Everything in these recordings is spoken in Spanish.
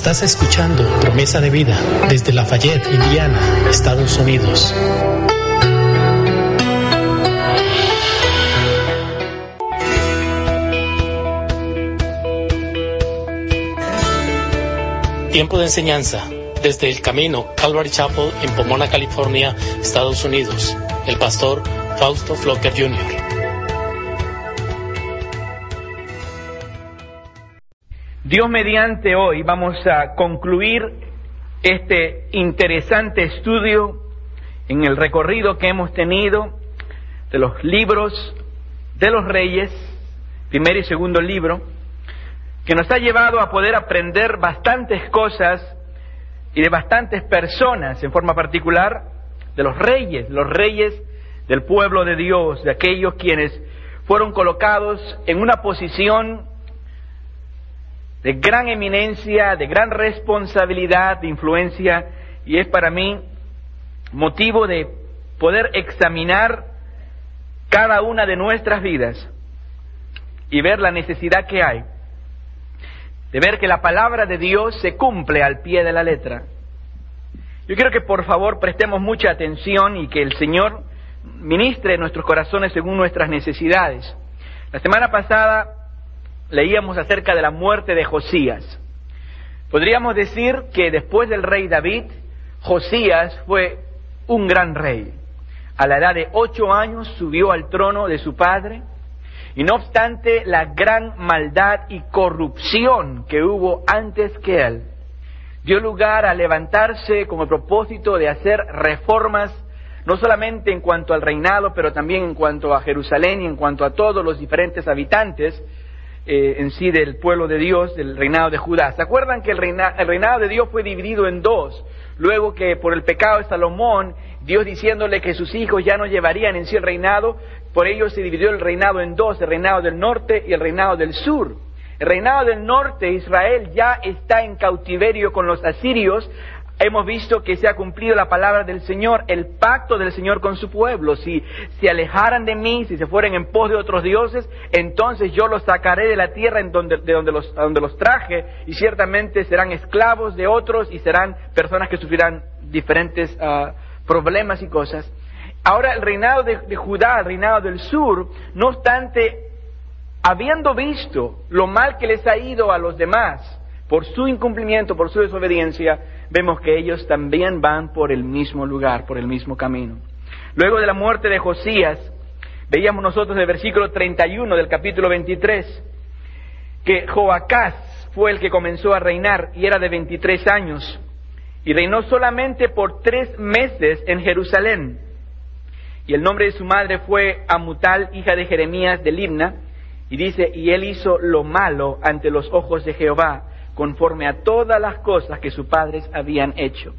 Estás escuchando Promesa de Vida desde Lafayette, Indiana, Estados Unidos. Tiempo de enseñanza desde El Camino, Calvary Chapel en Pomona, California, Estados Unidos. El pastor Fausto Flocker Jr. Dios mediante, hoy vamos a concluir este interesante estudio en el recorrido que hemos tenido de los libros de los reyes, primer y segundo libro, que nos ha llevado a poder aprender bastantes cosas y de bastantes personas, en forma particular de los reyes del pueblo de Dios, de aquellos quienes fueron colocados en una posición de gran eminencia, de gran responsabilidad, de influencia, y es para mí motivo de poder examinar cada una de nuestras vidas y ver la necesidad que hay de ver que la palabra de Dios se cumple al pie de la letra. Yo quiero que por favor prestemos mucha atención y que el Señor ministre en nuestros corazones según nuestras necesidades. La semana pasada leíamos acerca de la muerte de Josías. Podríamos decir que después del rey David, Josías fue un gran rey. A la edad de 8 años subió al trono de su padre, y no obstante la gran maldad y corrupción que hubo antes que él, dio lugar a levantarse con el propósito de hacer reformas, no solamente en cuanto al reinado, pero también en cuanto a Jerusalén y en cuanto a todos los diferentes habitantes en sí del pueblo de Dios, del reinado de Judá. ¿Se acuerdan que el reinado de Dios fue dividido en dos? Luego que por el pecado de Salomón, Dios diciéndole que sus hijos ya no llevarían en sí el reinado, por ello se dividió el reinado en dos, el reinado del norte y el reinado del sur. El reinado del norte, Israel ya está en cautiverio con los asirios. Hemos visto que se ha cumplido la palabra del Señor, el pacto del Señor con su pueblo. Si se alejaran de mí, si se fueran en pos de otros dioses, entonces yo los sacaré de la tierra a donde los traje, y ciertamente serán esclavos de otros y serán personas que sufrirán diferentes problemas y cosas. Ahora el reinado de Judá, el reinado del sur, no obstante, habiendo visto lo mal que les ha ido a los demás por su incumplimiento, por su desobediencia, vemos que ellos también van por el mismo lugar, por el mismo camino. Luego de la muerte de Josías, veíamos nosotros en el versículo 31 del capítulo 23, que Joacás fue el que comenzó a reinar y era de 23 años, y reinó solamente por 3 meses en Jerusalén. Y el nombre de su madre fue Amutal, hija de Jeremías de Libna, y dice, y él hizo lo malo ante los ojos de Jehová, conforme a todas las cosas que sus padres habían hecho.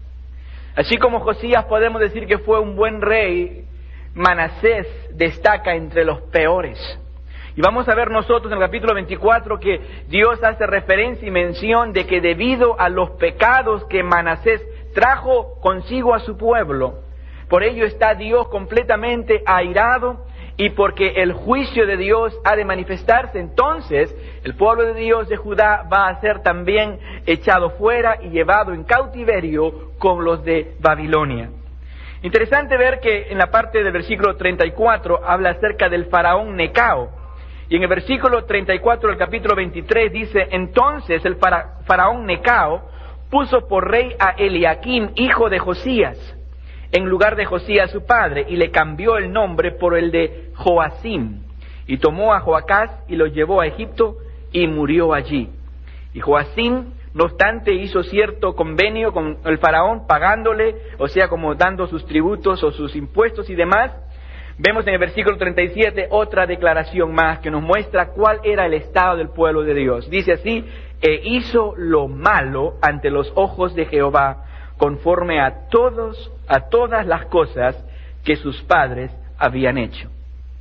Así como Josías podemos decir que fue un buen rey, Manasés destaca entre los peores. Y vamos a ver nosotros en el capítulo 24 que Dios hace referencia y mención de que debido a los pecados que Manasés trajo consigo a su pueblo, por ello está Dios completamente airado, y porque el juicio de Dios ha de manifestarse, entonces el pueblo de Dios de Judá va a ser también echado fuera y llevado en cautiverio con los de Babilonia. Interesante ver que en la parte del versículo 34 habla acerca del faraón Necao, y en el versículo 34 del capítulo 23 dice, entonces el faraón Necao puso por rey a Eliaquim, hijo de Josías, en lugar de Josías su padre, y le cambió el nombre por el de Joacim, y tomó a Joacás y lo llevó a Egipto y murió allí. Y Joacim, no obstante, hizo cierto convenio con el faraón, pagándole, o sea, como dando sus tributos o sus impuestos y demás. Vemos en el versículo 37 otra declaración más que nos muestra cuál era el estado del pueblo de Dios. Dice así, e hizo lo malo ante los ojos de Jehová, conforme a todas las cosas que sus padres habían hecho.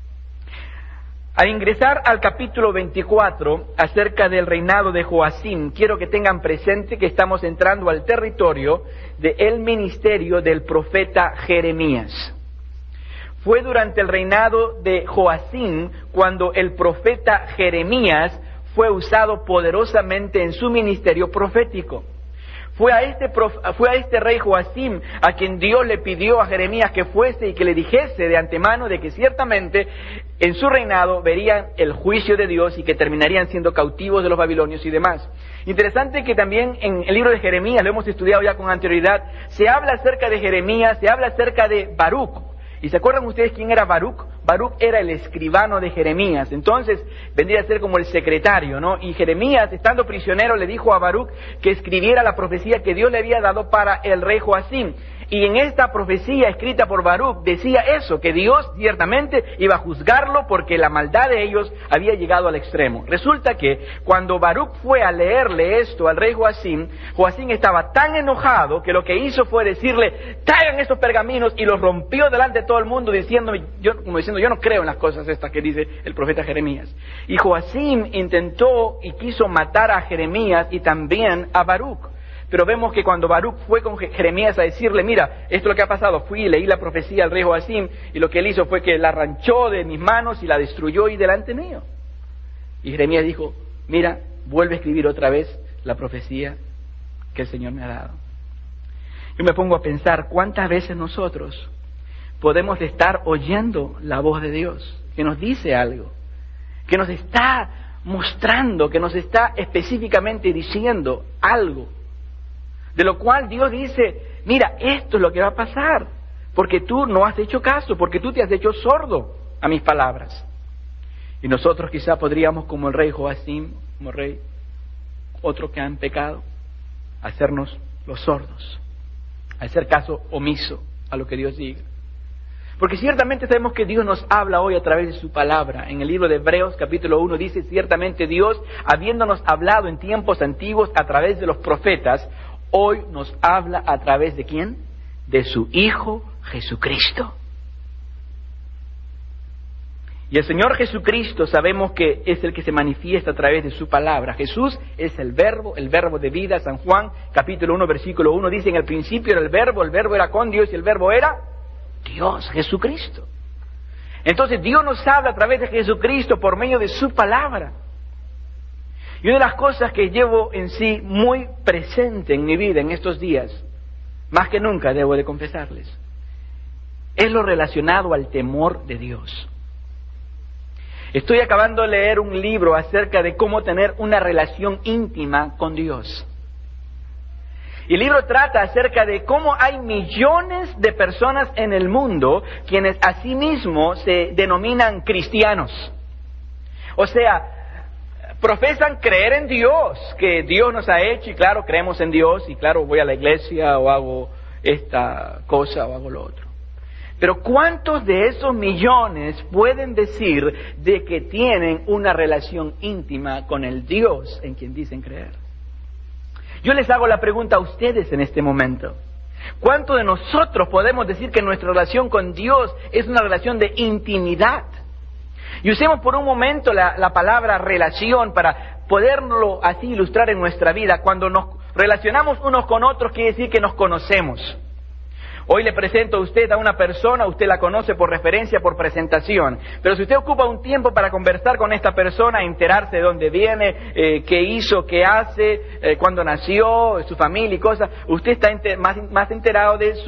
Al ingresar al capítulo 24, acerca del reinado de Joacim, quiero que tengan presente que estamos entrando al territorio del ministerio del profeta Jeremías. Fue durante el reinado de Joacim cuando el profeta Jeremías fue usado poderosamente en su ministerio profético. Fue a este rey Joacim a quien Dios le pidió a Jeremías que fuese y que le dijese de antemano de que ciertamente en su reinado verían el juicio de Dios y que terminarían siendo cautivos de los babilonios y demás. Interesante que también en el libro de Jeremías, lo hemos estudiado ya con anterioridad, se habla acerca de Jeremías, se habla acerca de Baruch. ¿Y se acuerdan ustedes quién era Baruch? Baruch era el escribano de Jeremías, entonces vendría a ser como el secretario, ¿no? Y Jeremías, estando prisionero, le dijo a Baruch que escribiera la profecía que Dios le había dado para el rey Joacim. Y en esta profecía escrita por Baruch decía eso, que Dios ciertamente iba a juzgarlo porque la maldad de ellos había llegado al extremo. Resulta que cuando Baruch fue a leerle esto al rey Joacim, Joacim estaba tan enojado que lo que hizo fue decirle, traigan estos pergaminos, y los rompió delante de todo el mundo diciendo, yo no creo en las cosas estas que dice el profeta Jeremías. Y Joacim intentó y quiso matar a Jeremías y también a Baruch. Pero vemos que cuando Baruch fue con Jeremías a decirle, mira, esto es lo que ha pasado, fui y leí la profecía al rey Joacim, y lo que él hizo fue que la arranchó de mis manos y la destruyó y delante mío. Y Jeremías dijo, mira, vuelve a escribir otra vez la profecía que el Señor me ha dado. Yo me pongo a pensar cuántas veces nosotros podemos estar oyendo la voz de Dios, que nos dice algo, que nos está mostrando, que nos está específicamente diciendo algo, de lo cual Dios dice, mira, esto es lo que va a pasar, porque tú no has hecho caso, porque tú te has hecho sordo a mis palabras. Y nosotros quizá podríamos, como el rey Joacim, como rey, otro que han pecado, hacernos los sordos, hacer caso omiso a lo que Dios diga. Porque ciertamente sabemos que Dios nos habla hoy a través de su palabra. En el libro de Hebreos capítulo 1 dice, ciertamente Dios, habiéndonos hablado en tiempos antiguos a través de los profetas, hoy nos habla a través de ¿quién? De su Hijo Jesucristo. Y el Señor Jesucristo sabemos que es el que se manifiesta a través de su palabra. Jesús es el verbo de vida. San Juan capítulo 1 versículo 1 dice, en el principio era el verbo era con Dios y el verbo era Dios, Jesucristo. Entonces Dios nos habla a través de Jesucristo por medio de su palabra. Y una de las cosas que llevo en sí muy presente en mi vida en estos días, más que nunca debo de confesarles, es lo relacionado al temor de Dios. Estoy acabando de leer un libro acerca de cómo tener una relación íntima con Dios. Y el libro trata acerca de cómo hay millones de personas en el mundo quienes a sí mismos se denominan cristianos. O sea, profesan creer en Dios, que Dios nos ha hecho, y claro, creemos en Dios, y claro, voy a la iglesia, o hago esta cosa, o hago lo otro. Pero ¿cuántos de esos millones pueden decir de que tienen una relación íntima con el Dios en quien dicen creer? Yo les hago la pregunta a ustedes en este momento. ¿Cuántos de nosotros podemos decir que nuestra relación con Dios es una relación de intimidad? Y usemos por un momento la palabra relación para poderlo así ilustrar en nuestra vida. Cuando nos relacionamos unos con otros quiere decir que nos conocemos. Hoy le presento a usted a una persona, usted la conoce por referencia, por presentación. Pero si usted ocupa un tiempo para conversar con esta persona, enterarse de dónde viene, qué hizo, qué hace, cuándo nació, su familia y cosas, usted está más enterado de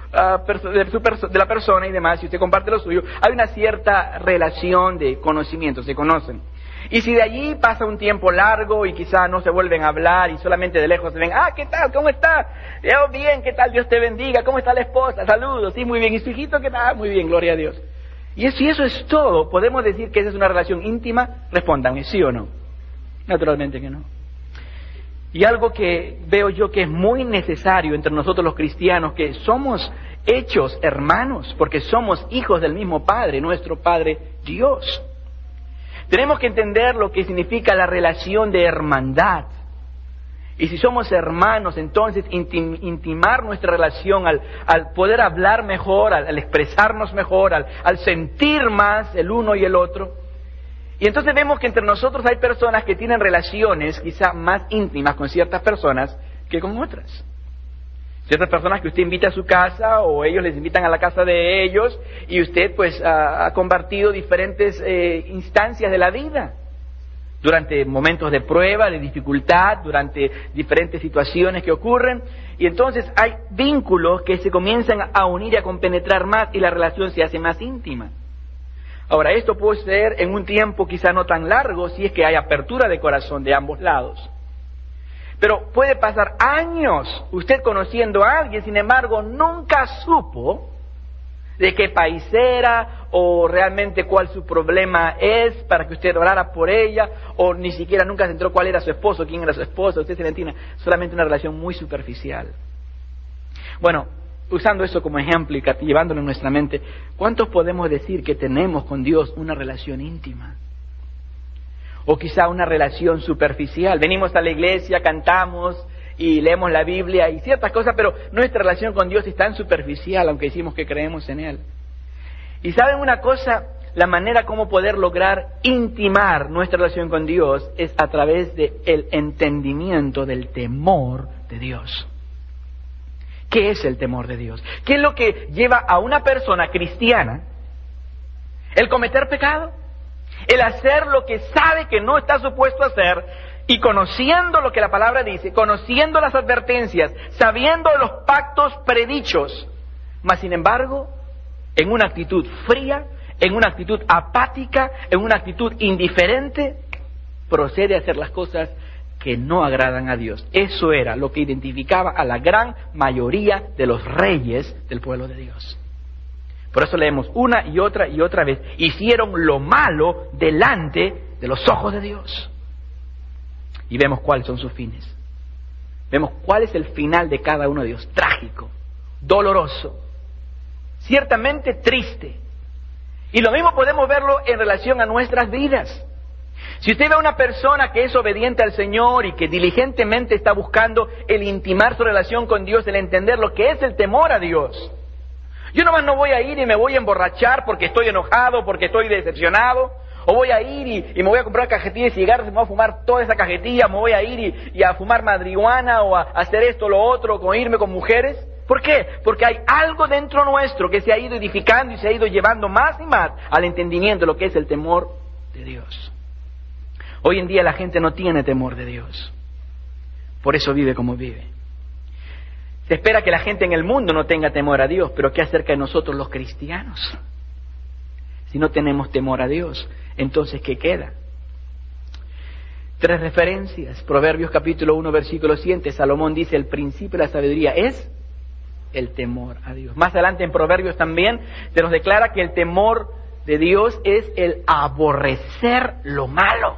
la persona y demás, si usted comparte lo suyo, hay una cierta relación de conocimiento, se conocen. Y si de allí pasa un tiempo largo y quizá no se vuelven a hablar y solamente de lejos se ven, ¿qué tal? ¿Cómo está? Bien, ¿qué tal? Dios te bendiga. ¿Cómo está la esposa? Saludos. Sí, muy bien. ¿Y su hijito qué tal? Muy bien, gloria a Dios. Y si eso es todo, ¿podemos decir que esa es una relación íntima? Respóndanme, ¿sí o no? Naturalmente que no. Y algo que veo yo que es muy necesario entre nosotros los cristianos, que somos hechos hermanos, porque somos hijos del mismo Padre, nuestro Padre Dios. Tenemos que entender lo que significa la relación de hermandad. Y si somos hermanos, entonces intimar nuestra relación al poder hablar mejor, al expresarnos mejor, al sentir más el uno y el otro. Y entonces vemos que entre nosotros hay personas que tienen relaciones quizá más íntimas con ciertas personas que con otras. Ciertas personas que usted invita a su casa o ellos les invitan a la casa de ellos y usted pues ha compartido diferentes instancias de la vida. durante momentos de prueba, de dificultad, durante diferentes situaciones que ocurren. Y entonces hay vínculos que se comienzan a unir y a compenetrar más y la relación se hace más íntima. Ahora, esto puede ser en un tiempo quizá no tan largo si es que hay apertura de corazón de ambos lados. Pero puede pasar años usted conociendo a alguien, sin embargo, nunca supo de qué país era o realmente cuál su problema es para que usted orara por ella, o ni siquiera nunca se enteró cuál era su esposo, quién era su esposa. Usted se le entiende, solamente una relación muy superficial. Bueno, usando eso como ejemplo y llevándolo en nuestra mente, ¿cuántos podemos decir que tenemos con Dios una relación íntima? O quizá una relación superficial. Venimos a la iglesia, cantamos y leemos la Biblia y ciertas cosas, pero nuestra relación con Dios es tan superficial, aunque decimos que creemos en Él. Y ¿saben una cosa? La manera como poder lograr intimar nuestra relación con Dios es a través del entendimiento del temor de Dios. ¿Qué es el temor de Dios? ¿Qué es lo que lleva a una persona cristiana el cometer pecado? El hacer lo que sabe que no está supuesto a hacer, y conociendo lo que la palabra dice, conociendo las advertencias, sabiendo los pactos predichos, mas sin embargo, en una actitud fría, en una actitud apática, en una actitud indiferente, procede a hacer las cosas que no agradan a Dios. Eso era lo que identificaba a la gran mayoría de los reyes del pueblo de Dios. Por eso leemos una y otra vez: hicieron lo malo delante de los ojos de Dios. Y vemos cuáles son sus fines. Vemos cuál es el final de cada uno de ellos. Trágico, doloroso, ciertamente triste. Y lo mismo podemos verlo en relación a nuestras vidas. Si usted ve a una persona que es obediente al Señor y que diligentemente está buscando el intimar su relación con Dios, el entender lo que es el temor a Dios. Yo nomás no voy a ir y me voy a emborrachar porque estoy enojado, porque estoy decepcionado. O voy a ir y me voy a comprar cajetilla de cigarros y me voy a fumar toda esa cajetilla. Me voy a ir y a fumar marihuana o a hacer esto, lo otro, o irme con mujeres. ¿Por qué? Porque hay algo dentro nuestro que se ha ido edificando y se ha ido llevando más y más al entendimiento de lo que es el temor de Dios. Hoy en día la gente no tiene temor de Dios. Por eso vive como vive. Se espera que la gente en el mundo no tenga temor a Dios, pero ¿qué acerca de nosotros los cristianos? Si no tenemos temor a Dios, entonces ¿qué queda? 3 referencias. Proverbios capítulo 1, versículo 7. Salomón dice: el principio de la sabiduría es el temor a Dios. Más adelante en Proverbios también se nos declara que el temor de Dios es el aborrecer lo malo.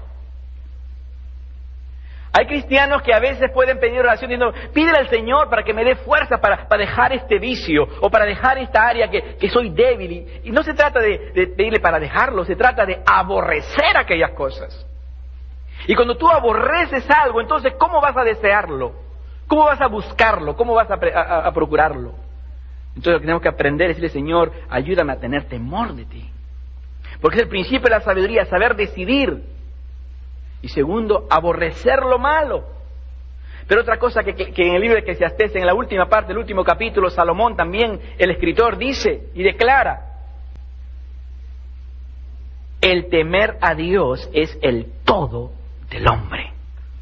Hay cristianos que a veces pueden pedir oración diciendo: pídele al Señor para que me dé fuerza para dejar este vicio o para dejar esta área que soy débil. Y no se trata de pedirle para dejarlo, se trata de aborrecer aquellas cosas. Y cuando tú aborreces algo, entonces ¿cómo vas a desearlo? ¿Cómo vas a buscarlo? ¿Cómo vas a procurarlo? Entonces lo que tenemos que aprender es decirle: Señor, ayúdame a tener temor de ti. Porque es el principio de la sabiduría, saber decidir. Y segundo, aborrecer lo malo. Pero otra cosa que en el libro de Eclesiastés, en la última parte, el último capítulo, Salomón también, el escritor, dice y declara: el temer a Dios es el todo del hombre.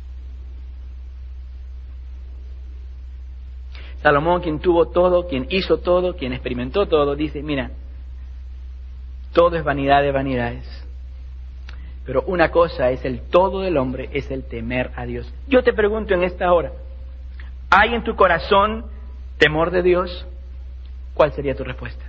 Salomón, quien tuvo todo, quien hizo todo, quien experimentó todo, dice: mira, todo es vanidad de vanidades. Pero una cosa es el todo del hombre, es el temer a Dios. Yo te pregunto en esta hora: ¿hay en tu corazón temor de Dios? ¿Cuál sería tu respuesta?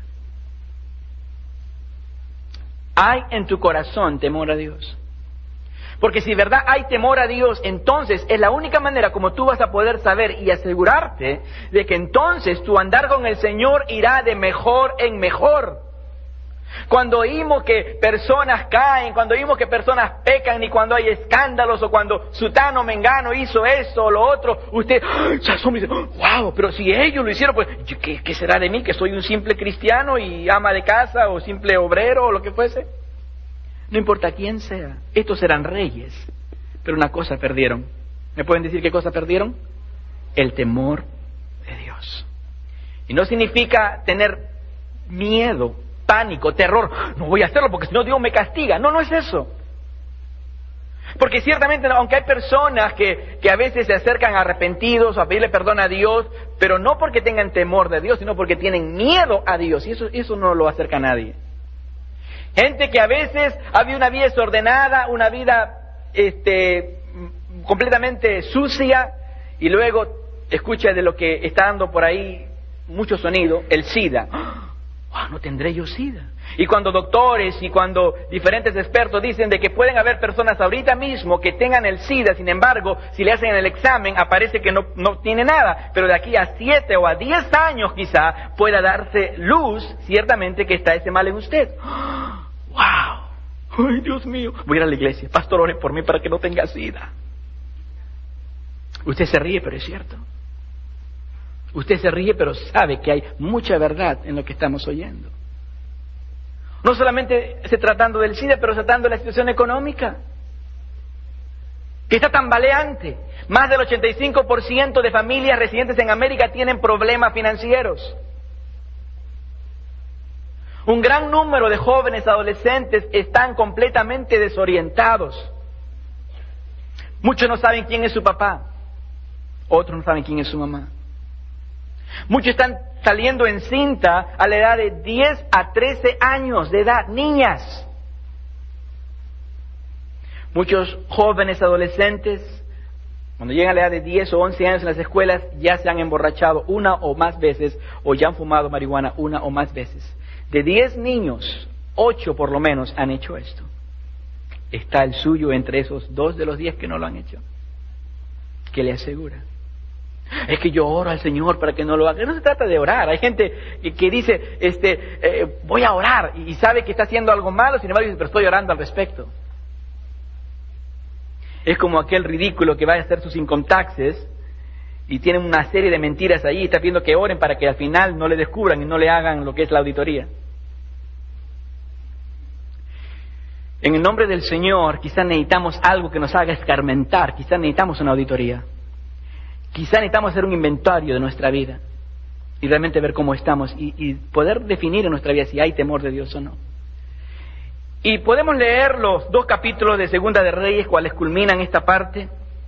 ¿Hay en tu corazón temor a Dios? Porque si de verdad hay temor a Dios, entonces es la única manera como tú vas a poder saber y asegurarte de que entonces tu andar con el Señor irá de mejor en mejor. Cuando oímos que personas caen, cuando oímos que personas pecan, y cuando hay escándalos, o cuando sutano mengano hizo eso o lo otro, usted se asoma y dice: wow, pero si ellos lo hicieron, pues ¿qué será de mí, que soy un simple cristiano y ama de casa o simple obrero o lo que fuese? No importa quién sea, estos eran reyes, pero una cosa perdieron. ¿Me pueden decir qué cosa perdieron? El temor de Dios. Y no significa tener miedo, pánico, terror: no voy a hacerlo porque si no Dios me castiga. No, no es eso. Porque ciertamente, aunque hay personas que a veces se acercan arrepentidos a pedirle perdón a Dios, pero no porque tengan temor de Dios, sino porque tienen miedo a Dios, y eso no lo acerca a nadie. Gente que a veces ha habido una vida desordenada, una vida completamente sucia, y luego escucha de lo que está dando por ahí mucho sonido, el SIDA. ¡Oh, no tendré yo SIDA! Y cuando doctores y cuando diferentes expertos dicen de que pueden haber personas ahorita mismo que tengan el SIDA, sin embargo, si le hacen el examen aparece que no tiene nada, pero de aquí a 7 o a 10 años quizá pueda darse luz, ciertamente, que está ese mal en usted. ¡Wow! ¡Ay, Dios mío! Voy a ir a la iglesia. Pastor, ore por mí para que no tenga SIDA. Usted se ríe, pero es cierto. Usted se ríe, pero sabe que hay mucha verdad en lo que estamos oyendo. No solamente se tratando del SIDA, pero tratando de la situación económica, que está tambaleante. Más del 85% de familias residentes en América tienen problemas financieros. Un gran número de jóvenes adolescentes están completamente desorientados. Muchos no saben quién es su papá, otros no saben quién es su mamá. Muchos están saliendo en cinta a la edad de 10 a 13 años de edad, niñas. Muchos jóvenes adolescentes, cuando llegan a la edad de 10 o 11 años en las escuelas, ya se han emborrachado una o más veces, o ya han fumado marihuana una o más veces. De 10 niños, 8 por lo menos han hecho esto. Está el suyo entre esos 2 de los 10 que no lo han hecho. ¿Qué le asegura? Es que yo oro al Señor para que no lo haga. No se trata de orar. Hay gente que dice, voy a orar, y sabe que está haciendo algo malo, sin embargo dice, pero estoy orando al respecto. Es como aquel ridículo que va a hacer sus income taxes y tiene una serie de mentiras ahí y está pidiendo que oren para que al final no le descubran y no le hagan lo que es la auditoría. En el nombre del Señor, quizás necesitamos algo que nos haga escarmentar, quizás necesitamos una auditoría. Quizá necesitamos hacer un inventario de nuestra vida y realmente ver cómo estamos y poder definir en nuestra vida si hay temor de Dios o no. Y podemos leer los 2 capítulos de Segunda de Reyes, cuales culminan esta parte.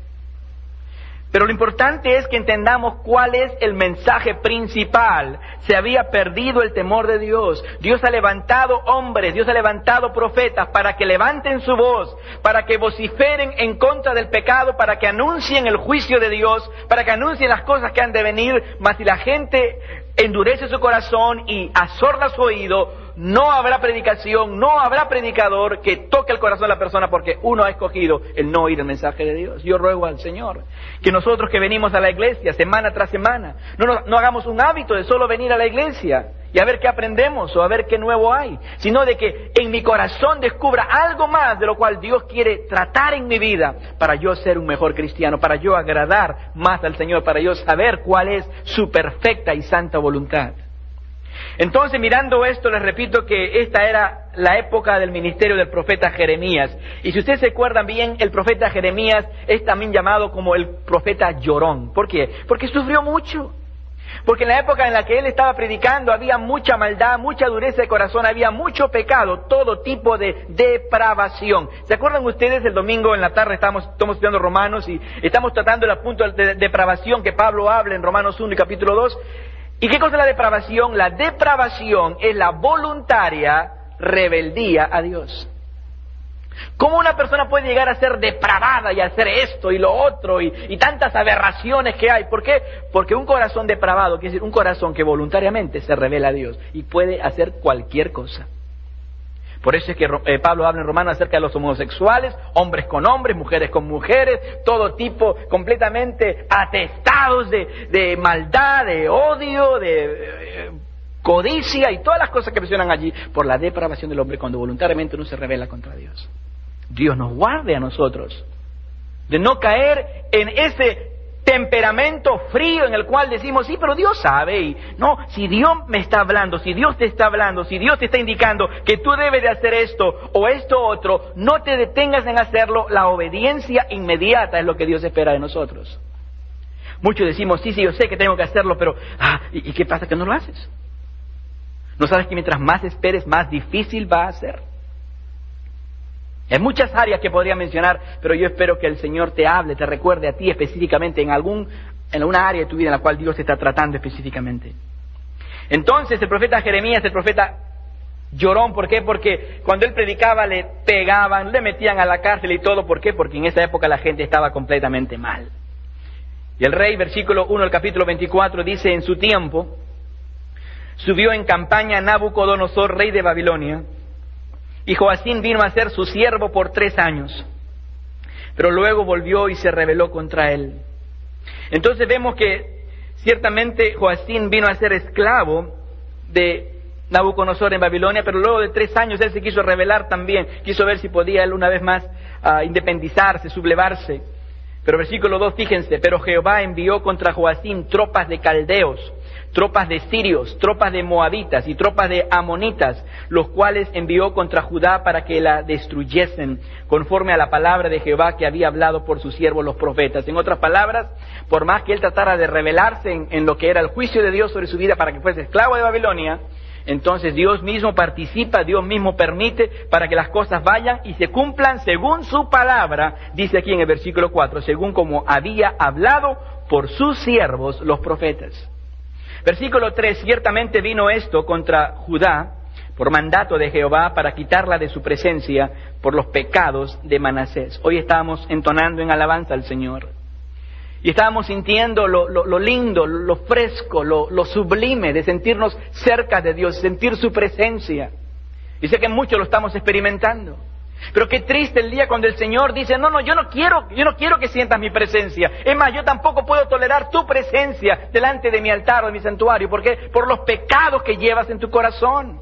Pero lo importante es que entendamos cuál es el mensaje principal. Se había perdido el temor de Dios. Dios ha levantado hombres, Dios ha levantado profetas para que levanten su voz, para que vociferen en contra del pecado, para que anuncien el juicio de Dios, para que anuncien las cosas que han de venir. Mas si la gente endurece su corazón y asorda su oído, no habrá predicación, no habrá predicador que toque el corazón de la persona, porque uno ha escogido el no oír el mensaje de Dios. Yo ruego al Señor que nosotros que venimos a la iglesia semana tras semana, no hagamos un hábito de solo venir a la iglesia y a ver qué aprendemos o a ver qué nuevo hay, sino de que en mi corazón descubra algo más de lo cual Dios quiere tratar en mi vida para yo ser un mejor cristiano, para yo agradar más al Señor, para yo saber cuál es su perfecta y santa voluntad. Entonces, mirando esto, les repito que esta era la época del ministerio del profeta Jeremías. Y si ustedes se acuerdan bien, el profeta Jeremías es también llamado como el profeta llorón. ¿Por qué? Porque sufrió mucho. Porque en la época en la que él estaba predicando había mucha maldad, mucha dureza de corazón, había mucho pecado, todo tipo de depravación. ¿Se acuerdan ustedes? El domingo en la tarde estamos estudiando Romanos y estamos tratando el punto de depravación que Pablo habla en Romanos 1 y capítulo 2. ¿Y qué cosa es la depravación? La depravación es la voluntaria rebeldía a Dios. ¿Cómo una persona puede llegar a ser depravada y hacer esto y lo otro y tantas aberraciones que hay? ¿Por qué? Porque un corazón depravado quiere decir un corazón que voluntariamente se revela a Dios y puede hacer cualquier cosa. Por eso es que Pablo habla en Romanos acerca de los homosexuales, hombres con hombres, mujeres con mujeres, todo tipo completamente atestados de maldad, de odio, de codicia y todas las cosas que mencionan allí por la depravación del hombre cuando voluntariamente uno se rebela contra Dios. Dios nos guarde a nosotros de no caer en ese temperamento frío en el cual decimos, sí, pero Dios sabe, y no, si Dios me está hablando, si Dios te está hablando, si Dios te está indicando que tú debes de hacer esto o esto otro, no te detengas en hacerlo. La obediencia inmediata es lo que Dios espera de nosotros. Muchos decimos, sí, yo sé que tengo que hacerlo, pero, ¿y qué pasa que no lo haces? ¿No sabes que mientras más esperes, más difícil va a ser? En muchas áreas que podría mencionar, pero yo espero que el Señor te hable, te recuerde a ti específicamente en alguna área de tu vida en la cual Dios te está tratando específicamente. Entonces el profeta Jeremías, el profeta llorón, ¿por qué? Porque cuando él predicaba le pegaban, le metían a la cárcel y todo. ¿Por qué? Porque en esa época la gente estaba completamente mal. Y el rey, versículo 1 del capítulo 24, dice: en su tiempo subió en campaña Nabucodonosor, rey de Babilonia, y Joacim vino a ser su siervo por 3 años, pero luego volvió y se rebeló contra él. Entonces vemos que ciertamente Joacim vino a ser esclavo de Nabucodonosor en Babilonia, pero luego de 3 años él se quiso rebelar también, quiso ver si podía él una vez más independizarse, sublevarse. Pero versículo 2, fíjense: pero Jehová envió contra Joacim tropas de caldeos, tropas de sirios, tropas de moabitas y tropas de amonitas, los cuales envió contra Judá para que la destruyesen, conforme a la palabra de Jehová que había hablado por sus siervos los profetas. En otras palabras, por más que él tratara de rebelarse en lo que era el juicio de Dios sobre su vida para que fuese esclavo de Babilonia, entonces Dios mismo participa, Dios mismo permite para que las cosas vayan y se cumplan según su palabra, dice aquí en el versículo 4, según como había hablado por sus siervos los profetas. Versículo 3, ciertamente vino esto contra Judá por mandato de Jehová para quitarla de su presencia por los pecados de Manasés. Hoy estábamos entonando en alabanza al Señor. Y estábamos sintiendo lo lindo, lo fresco, lo sublime de sentirnos cerca de Dios, sentir su presencia. Y sé que muchos lo estamos experimentando. Pero qué triste el día cuando el Señor dice: no, yo no quiero que sientas mi presencia. Es más, yo tampoco puedo tolerar tu presencia delante de mi altar o de mi santuario. ¿Por qué? Por los pecados que llevas en tu corazón.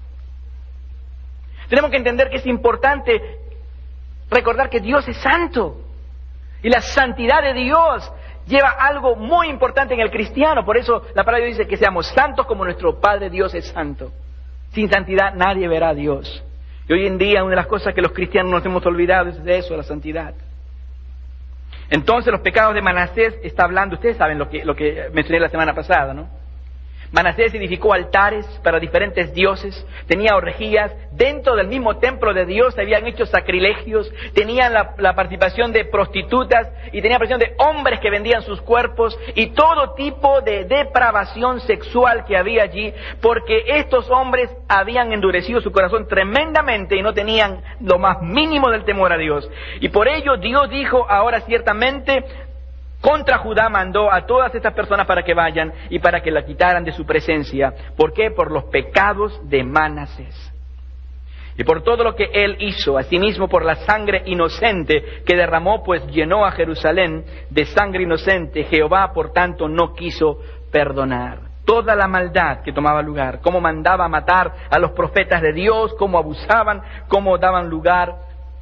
Tenemos que entender que es importante recordar que Dios es santo. Y la santidad de Dios lleva algo muy importante en el cristiano. Por eso la palabra de Dios dice que seamos santos como nuestro Padre Dios es santo. Sin santidad nadie verá a Dios. Y hoy en día una de las cosas que los cristianos nos hemos olvidado es de eso, la santidad. Entonces los pecados de Manasés está hablando, ustedes saben lo que mencioné la semana pasada, ¿no? Manasés edificó altares para diferentes dioses, tenía orgías, dentro del mismo templo de Dios se habían hecho sacrilegios, tenían la participación de prostitutas y tenía participación de hombres que vendían sus cuerpos y todo tipo de depravación sexual que había allí, porque estos hombres habían endurecido su corazón tremendamente y no tenían lo más mínimo del temor a Dios. Y por ello Dios dijo: ahora ciertamente contra Judá mandó a todas estas personas para que vayan y para que la quitaran de su presencia. ¿Por qué? Por los pecados de Manasés. Y por todo lo que él hizo, asimismo por la sangre inocente que derramó, pues llenó a Jerusalén de sangre inocente. Jehová, por tanto, no quiso perdonar toda la maldad que tomaba lugar, cómo mandaba matar a los profetas de Dios, cómo abusaban, cómo daban lugar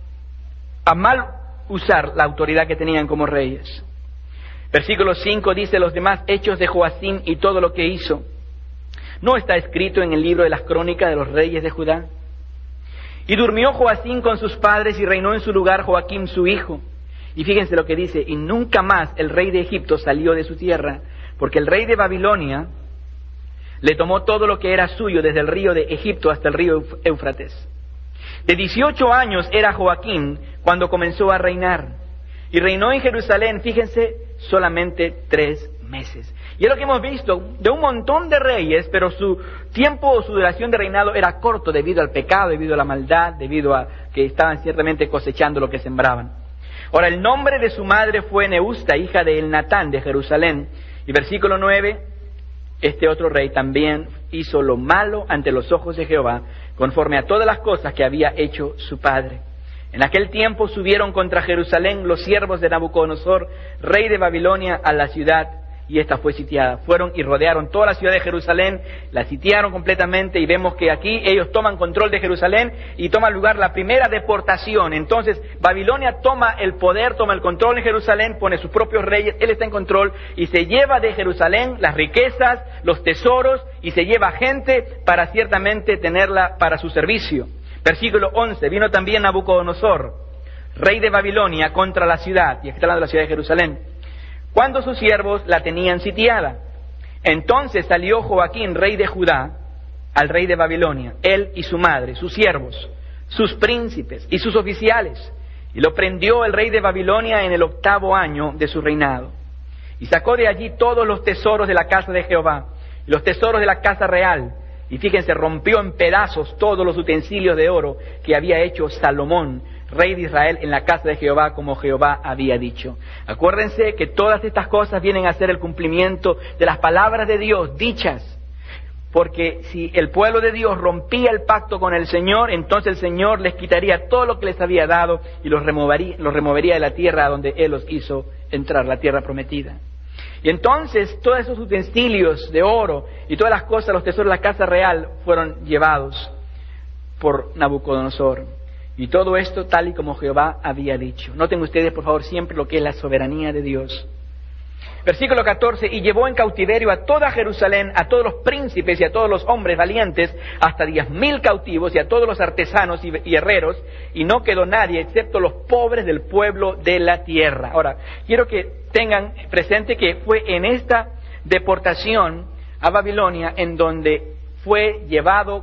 a mal usar la autoridad que tenían como reyes. Versículo 5 dice: los demás hechos de Joacim y todo lo que hizo, ¿no está escrito en el libro de las crónicas de los reyes de Judá? Y durmió Joacim con sus padres y reinó en su lugar Joaquim su hijo. Y fíjense lo que dice: y nunca más el rey de Egipto salió de su tierra, porque el rey de Babilonia le tomó todo lo que era suyo desde el río de Egipto hasta el río Éufrates. De 18 años era Joaquim cuando comenzó a reinar. Y reinó en Jerusalén, fíjense, solamente 3 meses. Y es lo que hemos visto de un montón de reyes, pero su tiempo o su duración de reinado era corto debido al pecado, debido a la maldad, debido a que estaban ciertamente cosechando lo que sembraban. Ahora, el nombre de su madre fue Neusta, hija de Elnatán de Jerusalén. Y versículo 9, este otro rey también hizo lo malo ante los ojos de Jehová, conforme a todas las cosas que había hecho su padre. En aquel tiempo subieron contra Jerusalén los siervos de Nabucodonosor, rey de Babilonia, a la ciudad, y esta fue sitiada. Fueron y rodearon toda la ciudad de Jerusalén, la sitiaron completamente, y vemos que aquí ellos toman control de Jerusalén y toma lugar la primera deportación. Entonces Babilonia toma el poder, toma el control en Jerusalén, pone sus propios reyes, él está en control y se lleva de Jerusalén las riquezas, los tesoros, y se lleva gente para ciertamente tenerla para su servicio. Versículo 11, vino también Nabucodonosor, rey de Babilonia, contra la ciudad, y aquí está hablando de la ciudad de Jerusalén, cuando sus siervos la tenían sitiada. Entonces salió Joaquín, rey de Judá, al rey de Babilonia, él y su madre, sus siervos, sus príncipes y sus oficiales, y lo prendió el rey de Babilonia en el 8º año de su reinado. Y sacó de allí todos los tesoros de la casa de Jehová, y los tesoros de la casa real. Y fíjense, rompió en pedazos todos los utensilios de oro que había hecho Salomón, rey de Israel, en la casa de Jehová, como Jehová había dicho. Acuérdense que todas estas cosas vienen a ser el cumplimiento de las palabras de Dios dichas. Porque si el pueblo de Dios rompía el pacto con el Señor, entonces el Señor les quitaría todo lo que les había dado y los removería de la tierra donde Él los hizo entrar, la tierra prometida. Y entonces todos esos utensilios de oro y todas las cosas, los tesoros de la casa real, fueron llevados por Nabucodonosor. Y todo esto tal y como Jehová había dicho. Noten ustedes, por favor, siempre lo que es la soberanía de Dios. Versículo 14, y llevó en cautiverio a toda Jerusalén, a todos los príncipes y a todos los hombres valientes, hasta 10,000 cautivos, y a todos los artesanos y herreros, y no quedó nadie excepto los pobres del pueblo de la tierra. Ahora, quiero que tengan presente que fue en esta deportación a Babilonia en donde fue llevado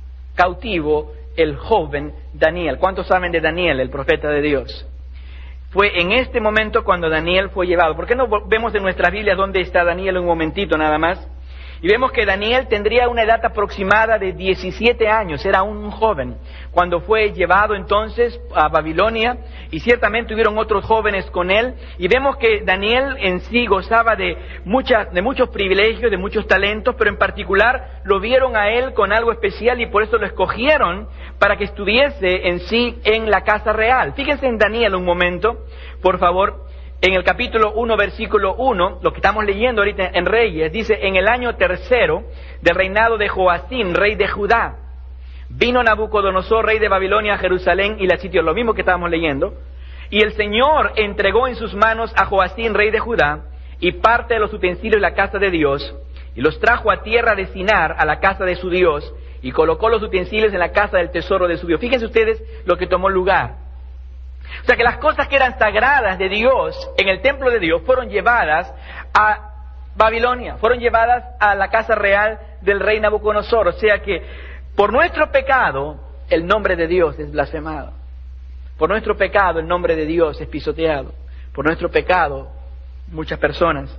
cautivo el joven Daniel. ¿Cuántos saben de Daniel, el profeta de Dios? Fue en este momento cuando Daniel fue llevado. ¿Por qué no vemos en nuestras Biblias dónde está Daniel un momentito nada más? Y vemos que Daniel tendría una edad aproximada de 17 años, era un joven, cuando fue llevado entonces a Babilonia, y ciertamente hubieron otros jóvenes con él, y vemos que Daniel en sí gozaba de muchos privilegios, de muchos talentos, pero en particular lo vieron a él con algo especial y por eso lo escogieron para que estuviese en sí en la casa real. Fíjense en Daniel un momento, por favor. En el capítulo 1, versículo 1, lo que estamos leyendo ahorita en Reyes, dice, en el año 3 del reinado de Joacim, rey de Judá, vino Nabucodonosor, rey de Babilonia, a Jerusalén y la sitió, lo mismo que estábamos leyendo, y el Señor entregó en sus manos a Joacim, rey de Judá, y parte de los utensilios de la casa de Dios, y los trajo a tierra de Sinar, a la casa de su Dios, y colocó los utensilios en la casa del tesoro de su Dios. Fíjense ustedes lo que tomó lugar. O sea que las cosas que eran sagradas de Dios, en el templo de Dios, fueron llevadas a Babilonia, fueron llevadas a la casa real del rey Nabucodonosor. O sea que por nuestro pecado, el nombre de Dios es blasfemado. Por nuestro pecado, el nombre de Dios es pisoteado. Por nuestro pecado, muchas personas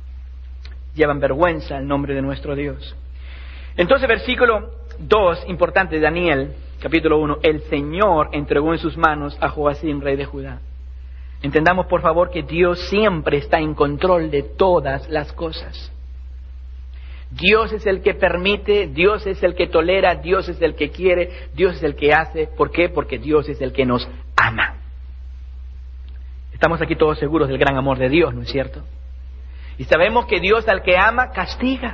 llevan vergüenza al nombre de nuestro Dios. Entonces, versículo 2, importante, de Daniel, capítulo 1, el Señor entregó en sus manos a Joacim, rey de Judá. Entendamos, por favor, que Dios siempre está en control de todas las cosas. Dios es el que permite, Dios es el que tolera, Dios es el que quiere, Dios es el que hace. ¿Por qué? Porque Dios es el que nos ama. Estamos aquí todos seguros del gran amor de Dios, ¿no es cierto? Y sabemos que Dios al que ama, castiga.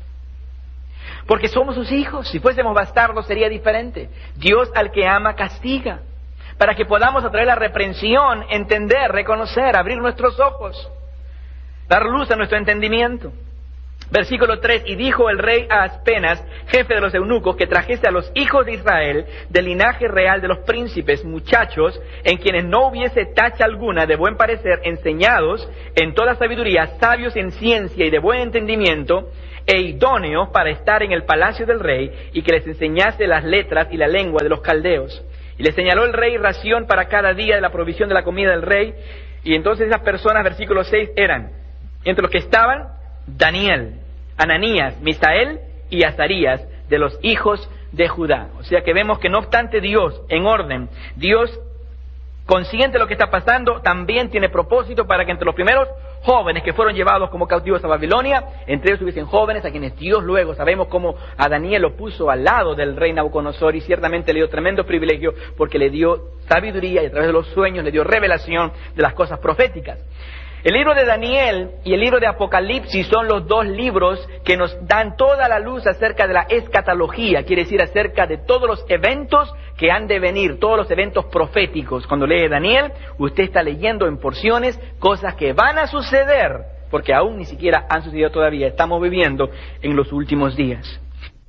Porque somos sus hijos. Si fuésemos bastardos sería diferente. Dios al que ama castiga. Para que podamos a través de la reprensión entender, reconocer, abrir nuestros ojos, dar luz a nuestro entendimiento. Versículo 3, y dijo el rey a Aspenas, jefe de los eunucos, que trajese a los hijos de Israel del linaje real de los príncipes, muchachos, en quienes no hubiese tacha alguna, de buen parecer, enseñados en toda sabiduría, sabios en ciencia y de buen entendimiento, e idóneos para estar en el palacio del rey, y que les enseñase las letras y la lengua de los caldeos. Y le señaló el rey ración para cada día de la provisión de la comida del rey. Y entonces esas personas, versículo 6, eran, entre los que estaban, Daniel, Ananías, Misael y Azarías, de los hijos de Judá. O sea que vemos que no obstante Dios, en orden, Dios, consciente de lo que está pasando, también tiene propósito para que entre los primeros jóvenes que fueron llevados como cautivos a Babilonia, entre ellos hubiesen jóvenes a quienes Dios luego, sabemos cómo a Daniel lo puso al lado del rey Nabucodonosor y ciertamente le dio tremendo privilegio porque le dio sabiduría y a través de los sueños le dio revelación de las cosas proféticas. El libro de Daniel y el libro de Apocalipsis son los dos libros que nos dan toda la luz acerca de la escatología, quiere decir acerca de todos los eventos que han de venir, todos los eventos proféticos. Cuando lee Daniel, usted está leyendo en porciones cosas que van a suceder, porque aún ni siquiera han sucedido todavía, estamos viviendo en los últimos días.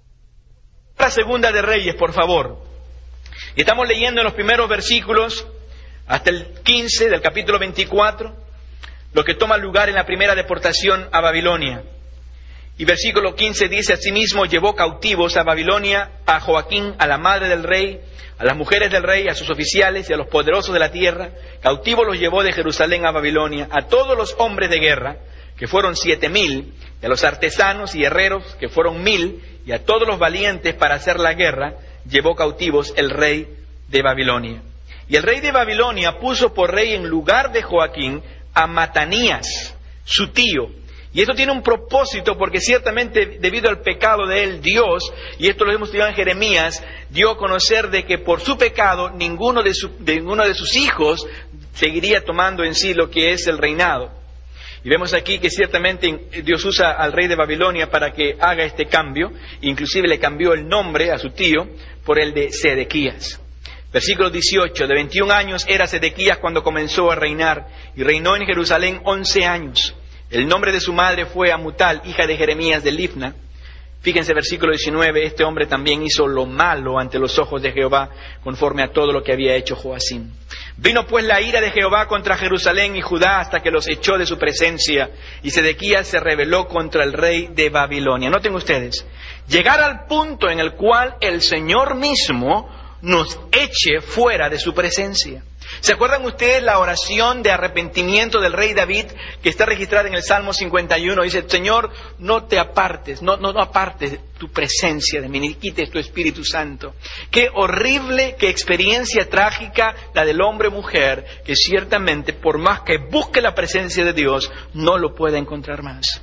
La segunda de Reyes, por favor. Y estamos leyendo en los primeros versículos, hasta el 15 del capítulo 24, lo que toma lugar en la primera deportación a Babilonia. Y versículo 15 dice: asimismo llevó cautivos a Babilonia a Joaquín, a la madre del rey, a las mujeres del rey, a sus oficiales y a los poderosos de la tierra. Cautivos los llevó de Jerusalén a Babilonia, a todos los hombres de guerra, que fueron 7,000, y a los artesanos y herreros, que fueron 1,000, y a todos los valientes para hacer la guerra, llevó cautivos el rey de Babilonia. Y el rey de Babilonia puso por rey en lugar de Joaquín a Matanías, su tío. Y esto tiene un propósito, porque ciertamente debido al pecado de él, Dios, y esto lo hemos estudiado en Jeremías, dio a conocer de que por su pecado ninguno de sus hijos seguiría tomando en sí lo que es el reinado. Y vemos aquí que ciertamente Dios usa al rey de Babilonia para que haga este cambio, inclusive le cambió el nombre a su tío por el de Sedequías. Versículo 18, de 21 años era Sedequías cuando comenzó a reinar, y reinó en Jerusalén 11 años. El nombre de su madre fue Amutal, hija de Jeremías de Libna. Fíjense, versículo 19, este hombre también hizo lo malo ante los ojos de Jehová, conforme a todo lo que había hecho Joacim. Vino pues la ira de Jehová contra Jerusalén y Judá hasta que los echó de su presencia, y Sedequías se rebeló contra el rey de Babilonia. Noten ustedes, llegar al punto en el cual el Señor mismo nos eche fuera de su presencia. ¿Se acuerdan ustedes la oración de arrepentimiento del rey David que está registrada en el Salmo 51? Dice: Señor, no te apartes, no apartes tu presencia de mí, ni quites tu Espíritu Santo. Qué horrible, qué experiencia trágica la del hombre o mujer que ciertamente por más que busque la presencia de Dios no lo puede encontrar más.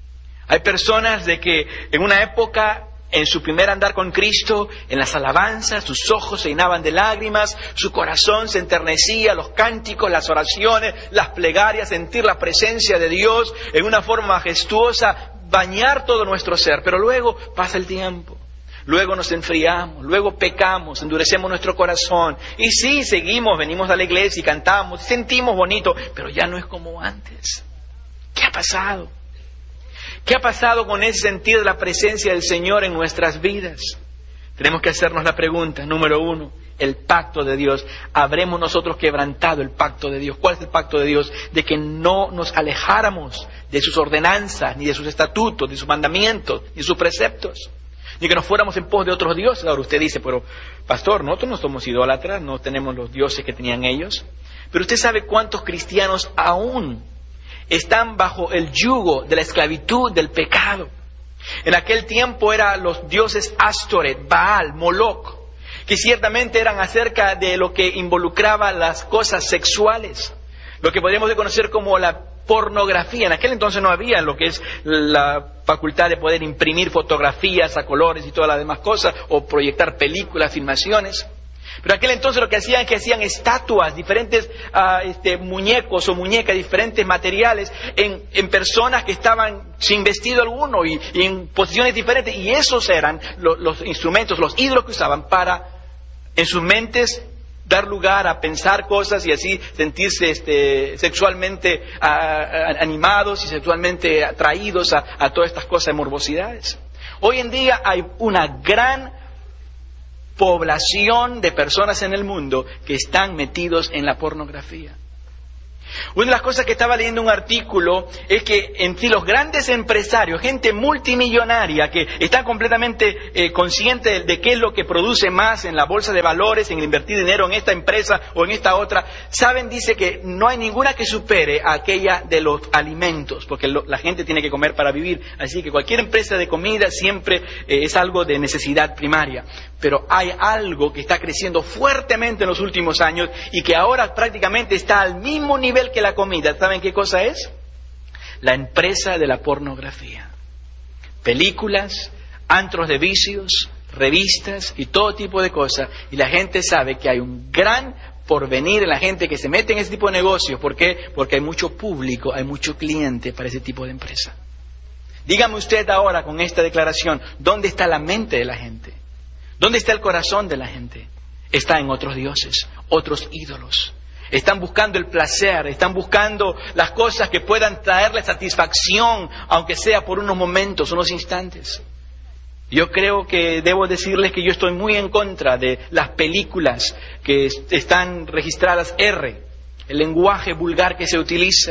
Hay personas de que en una época, en su primer andar con Cristo, en las alabanzas, sus ojos se llenaban de lágrimas, su corazón se enternecía, los cánticos, las oraciones, las plegarias, sentir la presencia de Dios en una forma majestuosa, bañar todo nuestro ser. Pero luego pasa el tiempo, luego nos enfriamos, luego pecamos, endurecemos nuestro corazón. Y sí, seguimos, venimos a la iglesia y cantamos, sentimos bonito, pero ya no es como antes. ¿Qué ha pasado? ¿Qué ha pasado con ese sentido de la presencia del Señor en nuestras vidas? Tenemos que hacernos la pregunta, número 1, el pacto de Dios. ¿Habremos nosotros quebrantado el pacto de Dios? ¿Cuál es el pacto de Dios? De que no nos alejáramos de sus ordenanzas, ni de sus estatutos, de sus mandamientos, ni de sus preceptos, ni que nos fuéramos en pos de otros dioses. Ahora usted dice: pero pastor, nosotros no somos idólatras, no tenemos los dioses que tenían ellos. Pero usted sabe cuántos cristianos aún están bajo el yugo de la esclavitud, del pecado. En aquel tiempo eran los dioses Astoret, Baal, Moloch, que ciertamente eran acerca de lo que involucraba las cosas sexuales, lo que podríamos conocer como la pornografía. En aquel entonces no había lo que es la facultad de poder imprimir fotografías a colores y todas las demás cosas, o proyectar películas, filmaciones. Pero en aquel entonces lo que hacían es que hacían estatuas, diferentes muñecos o muñecas, diferentes materiales, en personas que estaban sin vestido alguno y en posiciones diferentes. Y esos eran los instrumentos, los ídolos que usaban para, en sus mentes, dar lugar a pensar cosas y así sentirse sexualmente animados y sexualmente atraídos a todas estas cosas de morbosidades. Hoy en día hay una gran población de personas en el mundo que están metidos en la pornografía. Una de las cosas que estaba leyendo un artículo es que en sí los grandes empresarios, gente multimillonaria que están completamente conscientes de qué es lo que produce más en la bolsa de valores, en invertir dinero en esta empresa o en esta otra, saben, dice que no hay ninguna que supere a aquella de los alimentos, porque la gente tiene que comer para vivir, así que cualquier empresa de comida siempre es algo de necesidad primaria. Pero hay algo que está creciendo fuertemente en los últimos años y que ahora prácticamente está al mismo nivel que la comida. ¿Saben qué cosa es? La empresa de la pornografía. Películas, antros de vicios, revistas y todo tipo de cosas. Y la gente sabe que hay un gran porvenir en la gente que se mete en ese tipo de negocios. ¿Por qué? Porque hay mucho público, hay mucho cliente para ese tipo de empresa. Dígame usted ahora con esta declaración, ¿dónde está la mente de la gente? ¿Dónde está el corazón de la gente? Está en otros dioses, otros ídolos. Están buscando el placer, están buscando las cosas que puedan traerle satisfacción, aunque sea por unos momentos, unos instantes. Yo creo que debo decirles que yo estoy muy en contra de las películas que están registradas R, el lenguaje vulgar que se utiliza,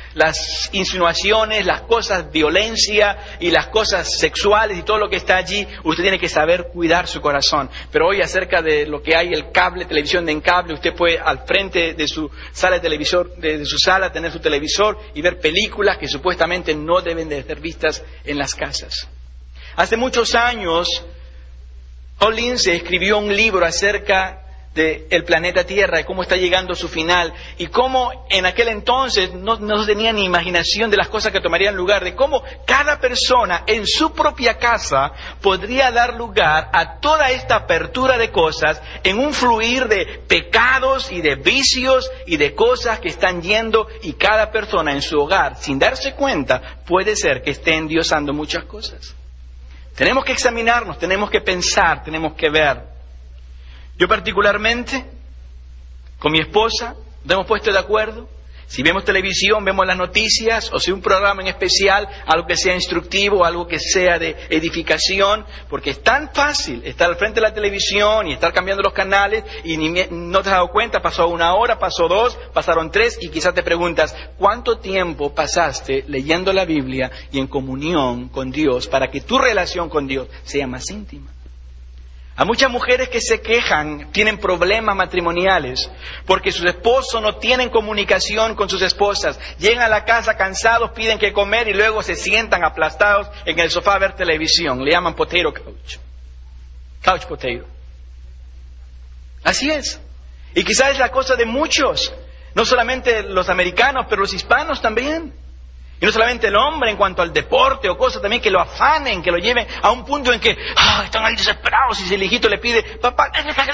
las insinuaciones, las cosas violencia y las cosas sexuales y todo lo que está allí, usted tiene que saber cuidar su corazón. Pero hoy acerca de lo que hay, el cable, televisión en cable, usted puede al frente de su sala de televisor, de su sala, tener su televisor y ver películas que supuestamente no deben de ser vistas en las casas. Hace muchos años, Collins escribió un libro acerca del planeta Tierra, de cómo está llegando a su final, y cómo en aquel entonces no tenía ni imaginación de las cosas que tomarían lugar, de cómo cada persona en su propia casa podría dar lugar a toda esta apertura de cosas en un fluir de pecados y de vicios y de cosas que están yendo, y cada persona en su hogar, sin darse cuenta, puede ser que esté endiosando muchas cosas. Tenemos que examinarnos, tenemos que pensar, tenemos que ver. Yo particularmente, con mi esposa, nos hemos puesto de acuerdo. Si vemos televisión, vemos las noticias, o si un programa en especial, algo que sea instructivo, algo que sea de edificación, porque es tan fácil estar al frente de la televisión y estar cambiando los canales y no te has dado cuenta, pasó 1 hora, pasó 2, pasaron 3, y quizás te preguntas, ¿cuánto tiempo pasaste leyendo la Biblia y en comunión con Dios para que tu relación con Dios sea más íntima? Hay muchas mujeres que se quejan, tienen problemas matrimoniales, porque sus esposos no tienen comunicación con sus esposas. Llegan a la casa cansados, piden que comer y luego se sientan aplastados en el sofá a ver televisión. Le llaman potato couch. Couch potato. Así es. Y quizás es la cosa de muchos, no solamente los americanos, pero los hispanos también. Y no solamente el hombre en cuanto al deporte o cosas también que lo afanen, que lo lleven a un punto en que están ahí desesperados y si el hijito le pide, papá,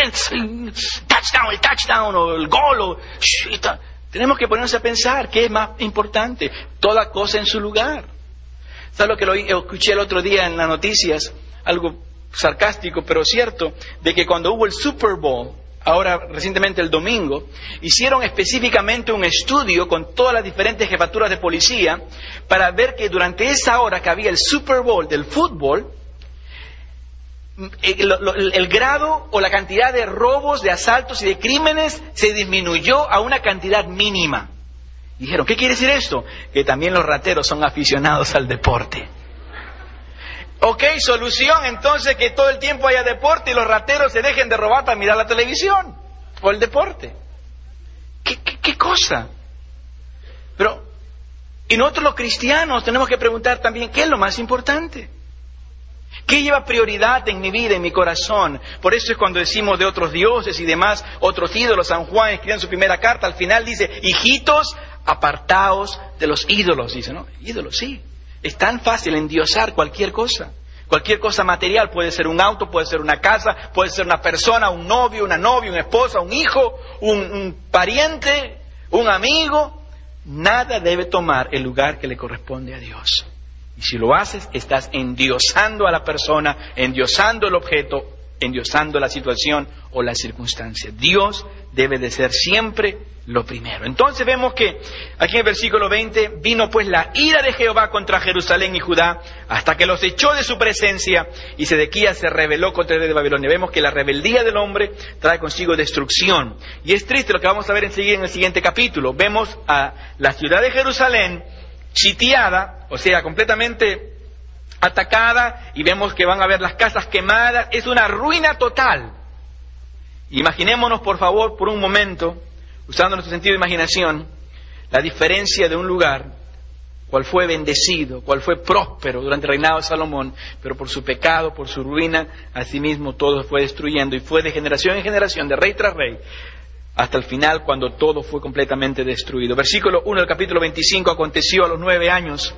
touchdown o el gol. Tenemos que ponernos a pensar qué es más importante, toda cosa en su lugar. ¿Sabes lo que escuché el otro día en las noticias? Algo sarcástico, pero cierto, de que cuando hubo el Super Bowl, ahora recientemente el domingo, hicieron específicamente un estudio con todas las diferentes jefaturas de policía para ver que durante esa hora que había el Super Bowl del fútbol, el grado o la cantidad de robos, de asaltos y de crímenes se disminuyó a una cantidad mínima. Dijeron, ¿qué quiere decir esto? Que también los rateros son aficionados al deporte. Ok, solución entonces que todo el tiempo haya deporte y los rateros se dejen de robar para mirar la televisión o el deporte. ¿Qué cosa? Pero, y nosotros los cristianos tenemos que preguntar también, ¿qué es lo más importante? ¿Qué lleva prioridad en mi vida, en mi corazón? Por eso es cuando decimos de otros dioses y demás, otros ídolos. San Juan escribe en su primera carta, al final dice, hijitos, apartaos de los ídolos. Dice, ¿no? Ídolos, sí. Es tan fácil endiosar cualquier cosa. Cualquier cosa material, puede ser un auto, puede ser una casa, puede ser una persona, un novio, una novia, una esposa, un hijo, un pariente, un amigo. Nada debe tomar el lugar que le corresponde a Dios. Y si lo haces, estás endiosando a la persona, endiosando el objeto, endiosando la situación o la circunstancia. Dios debe de ser siempre lo primero. Entonces vemos que aquí en el versículo 20, vino pues la ira de Jehová contra Jerusalén y Judá, hasta que los echó de su presencia, y Sedequías se rebeló contra el rey de Babilonia. Vemos que la rebeldía del hombre trae consigo destrucción. Y es triste lo que vamos a ver enseguida en el siguiente capítulo. Vemos a la ciudad de Jerusalén sitiada, o sea, completamente atacada, y vemos que van a ver las casas quemadas. Es una ruina total. Imaginémonos, por favor, por un momento, usando nuestro sentido de imaginación, la diferencia de un lugar, cual fue bendecido, cual fue próspero durante el reinado de Salomón, pero por su pecado, por su ruina, asimismo todo fue destruyendo, y fue de generación en generación, de rey tras rey, hasta el final, cuando todo fue completamente destruido. Versículo 1 del capítulo 25, aconteció a los 9 años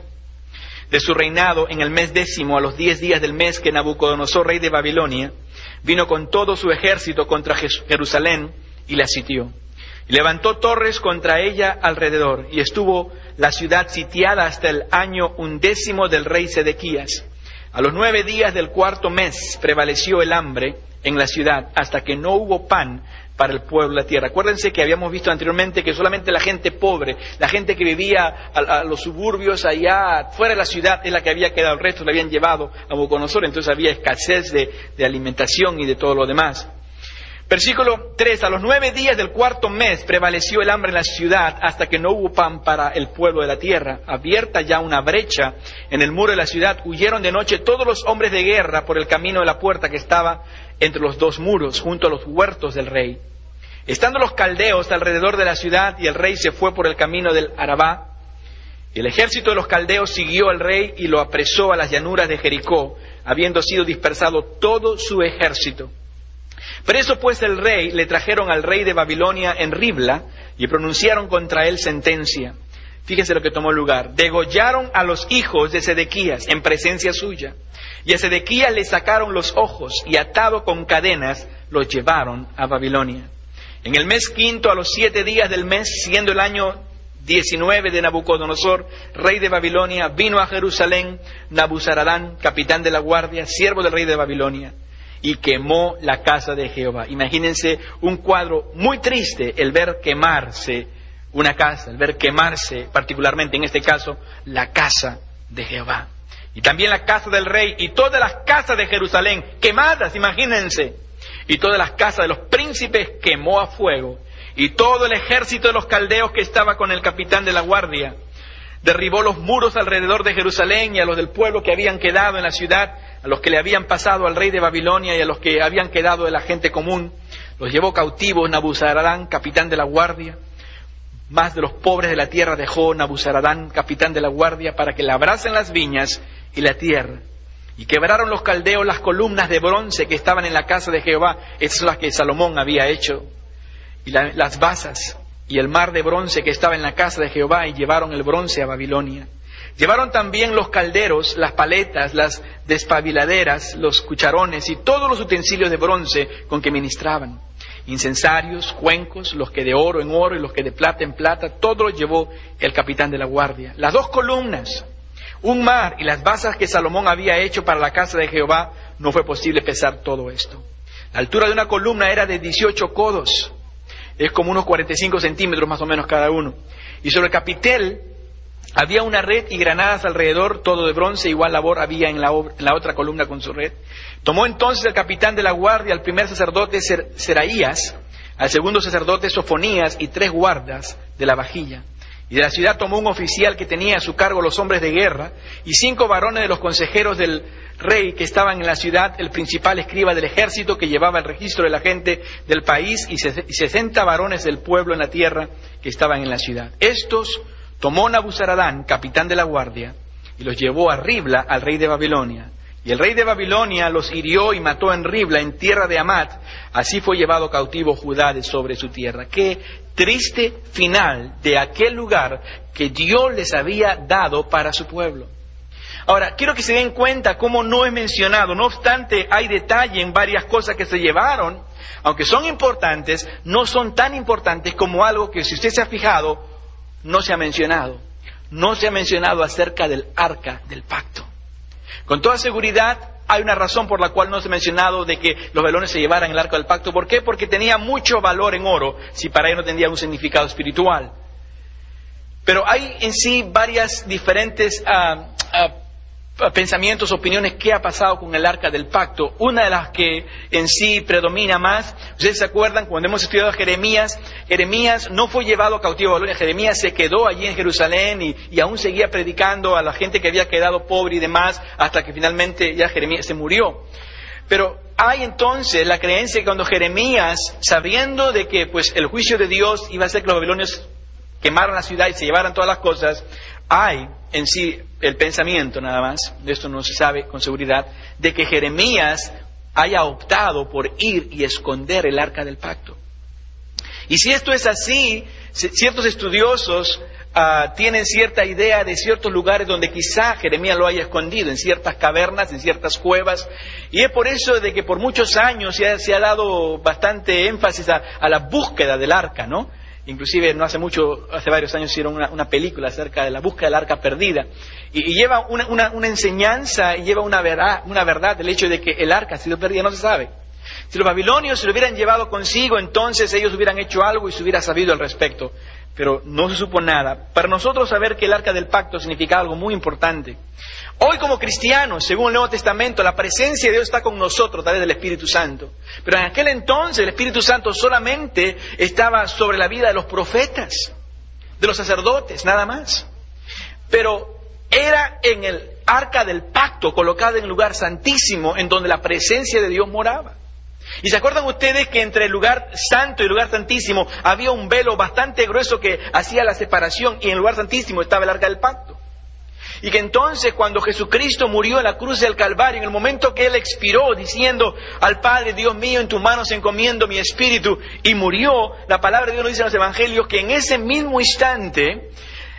de su reinado, en el mes 10, a los 10 días del mes, que Nabucodonosor, rey de Babilonia, vino con todo su ejército contra Jerusalén y la sitió. Y levantó torres contra ella alrededor, y estuvo la ciudad sitiada hasta el año 11 del rey Sedequías. A los 9 días del 4º mes prevaleció el hambre en la ciudad, hasta que no hubo pan para el pueblo de la tierra. Acuérdense que habíamos visto anteriormente que solamente la gente pobre, la gente que vivía a los suburbios allá fuera de la ciudad, es la que había quedado. El resto le habían llevado a Nabucodonosor, entonces había escasez de alimentación y de todo lo demás. Versículo 3, a los 9 días del cuarto mes prevaleció el hambre en la ciudad hasta que no hubo pan para el pueblo de la tierra. Abierta ya una brecha en el muro de la ciudad, huyeron de noche todos los hombres de guerra por el camino de la puerta que estaba entre los dos muros, junto a los huertos del rey. Estando los caldeos alrededor de la ciudad y el rey se fue por el camino del Arabá, el ejército de los caldeos siguió al rey y lo apresó a las llanuras de Jericó, habiendo sido dispersado todo su ejército. Preso pues el rey, le trajeron al rey de Babilonia en Ribla y pronunciaron contra él sentencia. Fíjese lo que tomó lugar. Degollaron a los hijos de Sedequías en presencia suya. Y a Sedequías le sacaron los ojos y atado con cadenas los llevaron a Babilonia. En el mes quinto, a los 7 días del mes, siendo el año 19 de Nabucodonosor, rey de Babilonia, vino a Jerusalén Nabuzaradán, capitán de la guardia, siervo del rey de Babilonia, y quemó la casa de Jehová. Imagínense un cuadro muy triste, el ver quemarse una casa, el ver quemarse particularmente en este caso la casa de Jehová. Y también la casa del rey y todas las casas de Jerusalén quemadas, imagínense. Y todas las casas de los príncipes quemó a fuego. Y todo el ejército de los caldeos que estaba con el capitán de la guardia derribó los muros alrededor de Jerusalén, y a los del pueblo que habían quedado en la ciudad, a los que le habían pasado al rey de Babilonia y a los que habían quedado de la gente común, los llevó cautivos Nabuzaradán, capitán de la guardia. Más de los pobres de la tierra dejó Nabuzaradán, capitán de la guardia, para que labrasen las viñas y la tierra. Y quebraron los caldeos las columnas de bronce que estaban en la casa de Jehová. Estas son las que Salomón había hecho. Y las basas y el mar de bronce que estaba en la casa de Jehová, y llevaron el bronce a Babilonia. Llevaron también los calderos, las paletas, las despabiladeras, los cucharones y todos los utensilios de bronce con que ministraban. Incensarios, cuencos, los que de oro en oro y los que de plata en plata, todo lo llevó el capitán de la guardia. Las 2 columnas, un mar y las basas que Salomón había hecho para la casa de Jehová, no fue posible pesar todo esto. La altura de una columna era de 18 codos. Es como unos 45 centímetros más o menos cada uno. Y sobre el capitel había una red y granadas alrededor, todo de bronce, igual labor había en la otra columna con su red. Tomó entonces el capitán de la guardia al primer sacerdote Seraías, al segundo sacerdote Sofonías y 3 guardas de la vajilla. Y de la ciudad tomó un oficial que tenía a su cargo los hombres de guerra, y 5 varones de los consejeros del rey que estaban en la ciudad, el principal escriba del ejército que llevaba el registro de la gente del país, y 60 varones del pueblo en la tierra que estaban en la ciudad. Estos tomó Nabuzaradán, capitán de la guardia, y los llevó a Ribla al rey de Babilonia. Y el rey de Babilonia los hirió y mató en Ribla, en tierra de Hamat. Así fue llevado cautivo Judá de sobre su tierra. Qué triste final de aquel lugar que Dios les había dado para su pueblo. Ahora, quiero que se den cuenta cómo no es mencionado. No obstante, hay detalle en varias cosas que se llevaron. Aunque son importantes, no son tan importantes como algo que, si usted se ha fijado, no se ha mencionado. No se ha mencionado acerca del arca del pacto. Con toda seguridad, hay una razón por la cual no se ha mencionado de que los babilones se llevaran el arca del pacto. ¿Por qué? Porque tenía mucho valor en oro, si para ello no tendría un significado espiritual. Pero hay en sí varias diferentes pensamientos, opiniones, qué ha pasado con el arca del pacto. Una de las que en sí predomina más, ustedes se acuerdan cuando hemos estudiado a Jeremías no fue llevado cautivo a Babilonia. Jeremías se quedó allí en Jerusalén y aún seguía predicando a la gente que había quedado pobre y demás, hasta que finalmente ya Jeremías se murió. Pero hay entonces la creencia que cuando Jeremías, sabiendo de que pues el juicio de Dios iba a hacer que los babilonios quemaran la ciudad y se llevaran todas las cosas, hay en sí el pensamiento, nada más, de esto no se sabe con seguridad, de que Jeremías haya optado por ir y esconder el arca del pacto. Y si esto es así, ciertos estudiosos tienen cierta idea de ciertos lugares donde quizá Jeremías lo haya escondido, en ciertas cavernas, en ciertas cuevas, y es por eso de que por muchos años se ha dado bastante énfasis a la búsqueda del arca, ¿no? Inclusive no hace mucho, hace varios años hicieron una película acerca de la búsqueda del arca perdida. Y lleva una enseñanza, y lleva una verdad, el hecho de que el arca ha sido perdida, no se sabe. Si los babilonios se lo hubieran llevado consigo, entonces ellos hubieran hecho algo y se hubiera sabido al respecto. pero no se supo nada. Para nosotros saber que el arca del pacto significaba algo muy importante. Hoy como cristianos, según el Nuevo Testamento, la presencia de Dios está con nosotros a través del Espíritu Santo. Pero en aquel entonces el Espíritu Santo solamente estaba sobre la vida de los profetas, de los sacerdotes, nada más. Pero era en el arca del pacto, colocada en el lugar santísimo, en donde la presencia de Dios moraba. ¿Y se acuerdan ustedes que entre el lugar santo y el lugar santísimo había un velo bastante grueso que hacía la separación, y en el lugar santísimo estaba el arca del pacto? Y que entonces cuando Jesucristo murió en la cruz del Calvario, en el momento que Él expiró diciendo al Padre: Dios mío, en tus manos encomiendo mi espíritu, y murió, la palabra de Dios nos dice en los evangelios que en ese mismo instante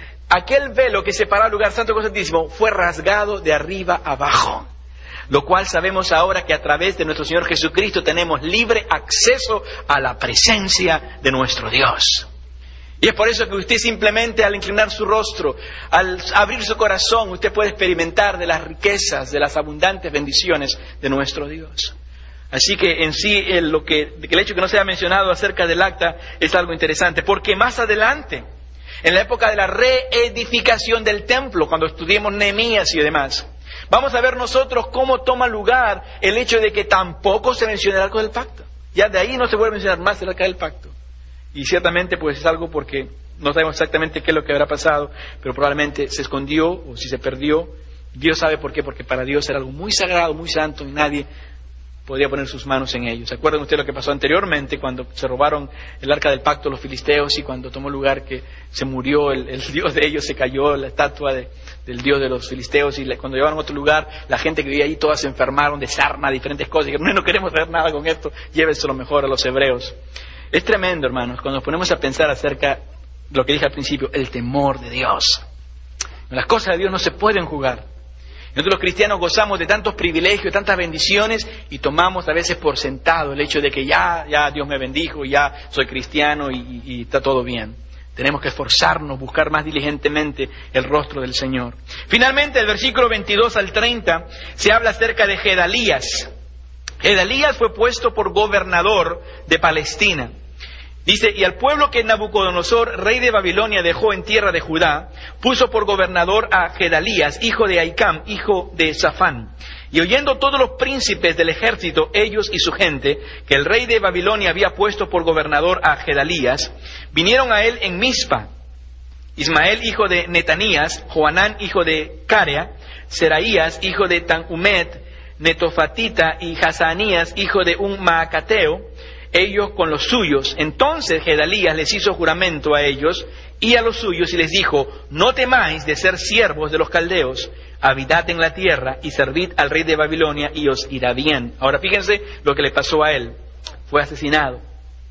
aquel velo que separaba el lugar santo y el lugar santísimo fue rasgado de arriba abajo. Lo cual sabemos ahora que a través de nuestro Señor Jesucristo tenemos libre acceso a la presencia de nuestro Dios. Y es por eso que usted simplemente al inclinar su rostro, al abrir su corazón, usted puede experimentar de las riquezas, de las abundantes bendiciones de nuestro Dios. Así que en sí el hecho que no se haya mencionado acerca del acta es algo interesante, porque más adelante, en la época de la reedificación del templo, cuando estudiemos Nehemías y demás, vamos a ver nosotros cómo toma lugar el hecho de que tampoco se menciona el arca del pacto. Ya de ahí no se vuelve a mencionar más el arca del pacto. Y ciertamente pues es algo porque no sabemos exactamente qué es lo que habrá pasado, pero probablemente se escondió o si se perdió. Dios sabe por qué, porque para Dios era algo muy sagrado, muy santo, y nadie podía poner sus manos en ello. ¿Se acuerdan ustedes lo que pasó anteriormente cuando se robaron el arca del pacto los filisteos y cuando tomó lugar que se murió el Dios de ellos, se cayó la estatua del Dios de los filisteos, y cuando llevaron a otro lugar, la gente que vivía ahí todas se enfermaron de sarna, diferentes cosas, y dijeron: no queremos hacer nada con esto, llévenselo mejor a los hebreos. Es tremendo, hermanos, cuando nos ponemos a pensar acerca de lo que dije al principio, el temor de Dios. Las cosas de Dios no se pueden jugar. Nosotros los cristianos gozamos de tantos privilegios, tantas bendiciones, y tomamos a veces por sentado el hecho de que ya Dios me bendijo, ya soy cristiano y está todo bien. Tenemos que esforzarnos, buscar más diligentemente el rostro del Señor. Finalmente, el versículo 22 al 30 se habla acerca de Gedalías. Gedalías fue puesto por gobernador de Palestina. Dice: y al pueblo que Nabucodonosor, rey de Babilonia, dejó en tierra de Judá, puso por gobernador a Gedalías, hijo de Ahicam, hijo de Safán. Y oyendo todos los príncipes del ejército, ellos y su gente, que el rey de Babilonia había puesto por gobernador a Gedalías, vinieron a él en Mizpa. Ismael, hijo de Netanías, Joanán, hijo de Carea, Seraías, hijo de Tanhumet, Netofatita, y Hazanías, hijo de un Maacateo, ellos con los suyos. Entonces Gedalías les hizo juramento a ellos y a los suyos y les dijo: no temáis de ser siervos de los caldeos, habitad en la tierra y servid al rey de Babilonia y os irá bien. Ahora fíjense lo que le pasó a él: fue asesinado.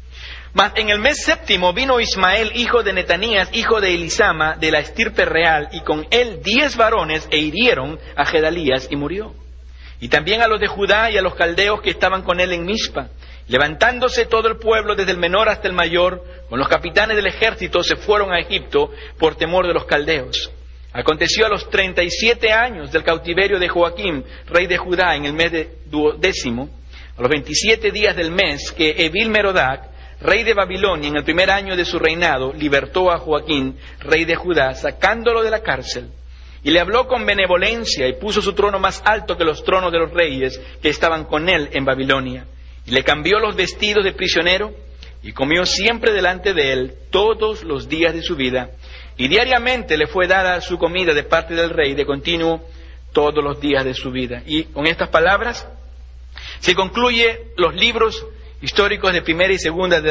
Mas en el mes séptimo vino Ismael, hijo de Netanías, hijo de Elisama, de la estirpe real, y con él 10 varones, e hirieron a Gedalías y murió. Y también a los de Judá y a los caldeos que estaban con él en Mizpa. Levantándose todo el pueblo, desde el menor hasta el mayor, con los capitanes del ejército, se fueron a Egipto por temor de los caldeos. Aconteció a los 37 años del cautiverio de Joaquim, rey de Judá, en el mes de 12º, a los 27 días del mes, que Evil-Merodac, rey de Babilonia, en el primer año de su reinado, libertó a Joaquín, rey de Judá, sacándolo de la cárcel. Y le habló con benevolencia y puso su trono más alto que los tronos de los reyes que estaban con él en Babilonia. Y le cambió los vestidos de prisionero y comió siempre delante de él todos los días de su vida. Y diariamente le fue dada su comida de parte del rey de continuo todos los días de su vida. Y con estas palabras se concluye los libros históricos de Primera y Segunda de